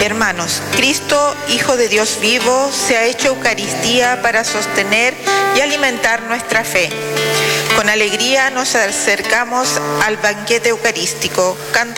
Hermanos, Cristo, Hijo de Dios vivo, se ha hecho Eucaristía para sostener y alimentar nuestra fe. Con alegría nos acercamos al banquete eucarístico, cantando.